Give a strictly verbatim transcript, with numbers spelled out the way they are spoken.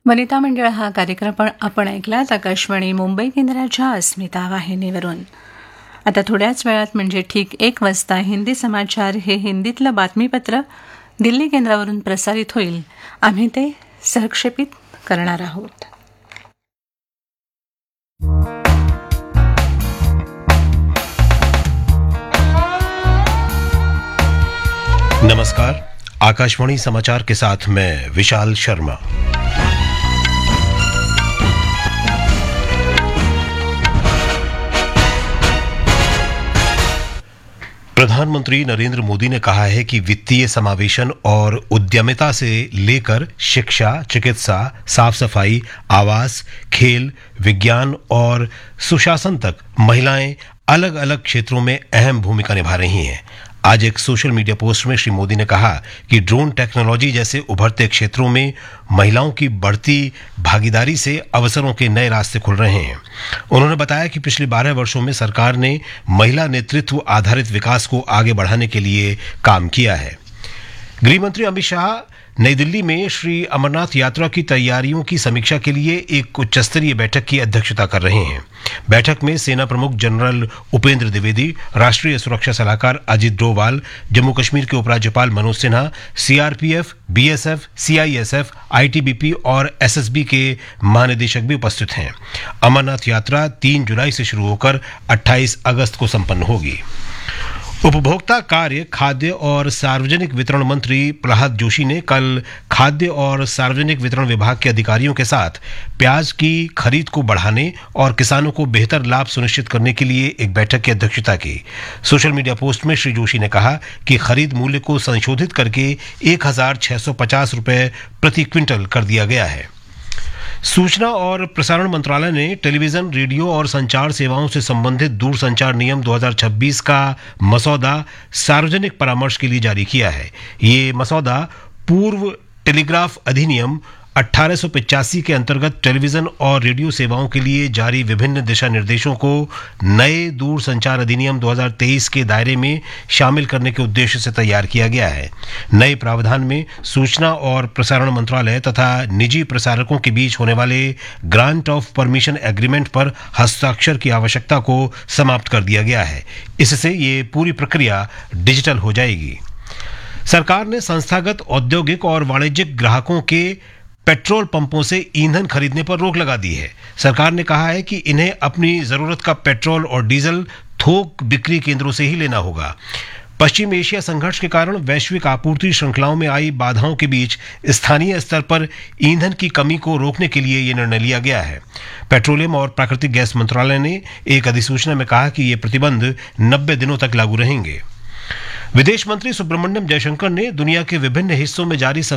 वनिता मंडळ हा कार्यक्रम पण आपण ऐकलात आकाशवाणी मुंबई केंद्राच्या अस्मिता वाहिनीवरून. आता थोड्याच वेळात म्हणजे ठीक एक वाजता हिंदी समाचार हे हिंदीतलं बातमीपत्र दिल्ली केंद्रावरून प्रसारित होईल. आम्ही ते सहक्षेपित करणार आहोत. नमस्कार, आकाशवाणी समाचार के साथ मैं विशाल शर्मा. प्रधानमंत्री नरेंद्र मोदी ने कहा है कि वित्तीय समावेशन और उद्यमिता से लेकर शिक्षा, चिकित्सा, साफ सफाई, आवास, खेल, विज्ञान और सुशासन तक महिलाएं अलग अलग क्षेत्रों में अहम भूमिका निभा रही हैं. आज एक सोशल मीडिया पोस्ट में श्री मोदी ने कहा कि ड्रोन टेक्नोलॉजी जैसे उभरते क्षेत्रों में महिलाओं की बढ़ती भागीदारी से अवसरों के नए रास्ते खुल रहे हैं. उन्होंने बताया कि पिछले बारह वर्षों में सरकार ने महिला नेतृत्व आधारित विकास को आगे बढ़ाने के लिए काम किया है. गृह मंत्री अमित शाह नई दिल्ली में श्री अमरनाथ यात्रा की तैयारियों की समीक्षा के लिए एक उच्च स्तरीय बैठक की अध्यक्षता कर रहे हैं. बैठक में सेना प्रमुख जनरल उपेंद्र द्विवेदी, राष्ट्रीय सुरक्षा सलाहकार अजित डोभाल, जम्मू कश्मीर के उपराज्यपाल Manoj Sinha, CRPF, BSF, CISF, ITBP और एसएसबी के महानिदेशक भी उपस्थित हैं. अमरनाथ यात्रा तीन जुलाई से शुरू होकर अट्ठाईस अगस्त को संपन्न होगी. उपभोक्ता कार्य, खाद्य और सार्वजनिक वितरण मंत्री प्रहलाद जोशी ने कल खाद्य और सार्वजनिक वितरण विभाग के अधिकारियों के साथ प्याज की खरीद को बढ़ाने और किसानों को बेहतर लाभ सुनिश्चित करने के लिए एक बैठक की अध्यक्षता की. सोशल मीडिया पोस्ट में श्री जोशी ने कहा कि खरीद मूल्य को संशोधित करके एक हजार छह सौ पचास रुपये प्रति क्विंटल कर दिया गया है. सूचना और प्रसारण मंत्रालय ने टेलीविजन, रेडियो और संचार सेवाओं से संबंधित दूरसंचार नियम दो हज़ार छब्बीस का मसौदा सार्वजनिक परामर्श के लिए जारी किया है. ये मसौदा पूर्व टेलीग्राफ अधिनियम अठारह सौ पचासी के अंतर्गत टेलीविजन और रेडियो सेवाओं के लिए जारी विभिन्न दिशा निर्देशों को नए दूरसंचार अधिनियम दो हज़ार तेईस के दायरे में शामिल करने के उद्देश्य से तैयार किया गया है. नए प्रावधान में सूचना और प्रसारण मंत्रालय तथा निजी प्रसारकों के बीच होने वाले ग्रांट ऑफ परमिशन एग्रीमेंट पर हस्ताक्षर की आवश्यकता को समाप्त कर दिया गया है. इससे ये पूरी प्रक्रिया डिजिटल हो जाएगी. सरकार ने संस्थागत, औद्योगिक और वाणिज्यिक ग्राहकों के पेट्रोल पंपों से ईंधन खरीदने पर रोक लगा दी है. सरकार ने कहा है कि इन्हें अपनी जरूरत का पेट्रोल और डीजल थोक बिक्री केंद्रों से ही लेना होगा. पश्चिम एशिया संघर्ष के कारण वैश्विक आपूर्ति श्रृंखलाओं में आई बाधाओं के बीच स्थानीय स्तर पर ईंधन की कमी को रोकने के लिए यह निर्णय लिया गया है. पेट्रोलियम और प्राकृतिक गैस मंत्रालय ने एक अधिसूचना में कहा कि ये प्रतिबंध नब्बे दिनों तक लागू रहेंगे. विदेश मंत्री सुब्रमण्यम जयशंकर ने दुनिया के विभिन्न हिस्सों में जारी